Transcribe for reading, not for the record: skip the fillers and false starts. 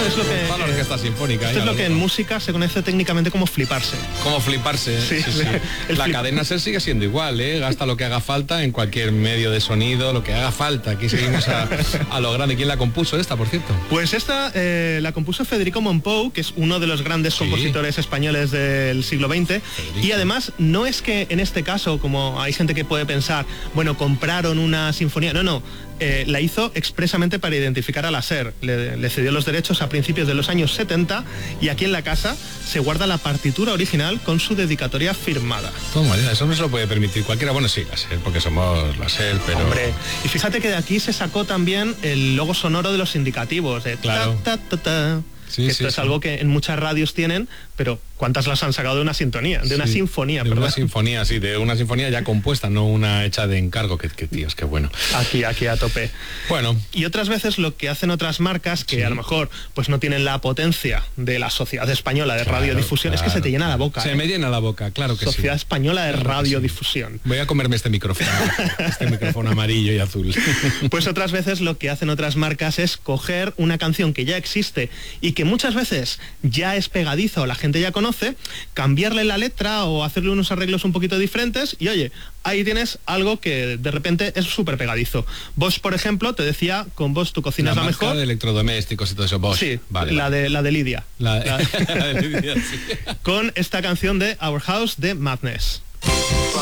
es lo que... Toda la orquesta sinfónica. Esto es lo que en música se conoce técnicamente como fliparse. Como fliparse, sí. La cadena SER sigue siendo igual, gasta lo que haga falta en cualquier medio de sonido, lo que haga falta. Aquí seguimos a lo grande. ¿Quién la compuso esta, por cierto? Pues esta la compuso Federico Mompou, que es uno de los grandes compositores españoles del siglo XX. Federico. Y además, no es que en este caso, como hay gente que puede pensar, bueno, compraron una sinfonía. No. La hizo expresamente para identificar a la SER. Le cedió los derechos a principios de los años 70 y aquí en la casa se guarda la partitura original con su dedicatoria firmada. Toma, eso no se lo puede permitir cualquiera. Bueno, sí, la SER, porque somos la SER, pero... Hombre, y fíjate que de aquí se sacó también el logo sonoro de los indicativos, de claro. Sí, esto es algo que en muchas radios tienen, pero ¿cuántas las han sacado de una sintonía? De una sinfonía, de perdón. Una sinfonía, sí, de una sinfonía ya compuesta, no una hecha de encargo, que tíos, qué bueno. Aquí a tope. Bueno. Y otras veces lo que hacen otras marcas, que a lo mejor pues no tienen la potencia de la Sociedad Española de Radiodifusión, es que se te llena la boca. Se me llena la boca, claro que Sociedad Española de Radiodifusión. Voy a comerme este micrófono amarillo y azul. Pues otras veces lo que hacen otras marcas es coger una canción que ya existe y que muchas veces ya es pegadiza o la gente ya conoce, cambiarle la letra o hacerle unos arreglos un poquito diferentes y oye, ahí tienes algo que de repente es súper pegadizo. Bosch, por ejemplo, te decía, con Bosch tu cocina es la mejor. De electrodomésticos y todo eso, Bosch. Sí, vale. La de Lidia. La de Lidia, sí. Con esta canción de Our House de Madness.